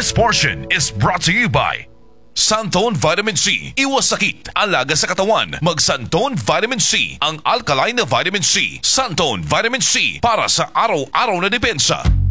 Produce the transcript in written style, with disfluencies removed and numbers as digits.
This portion is brought to you by Santone Vitamin C. Iwas sakit, alaga sa katawan. Mag Santone Vitamin C, ang alkaline na vitamin C. Santone Vitamin C, para sa araw-araw na depensa.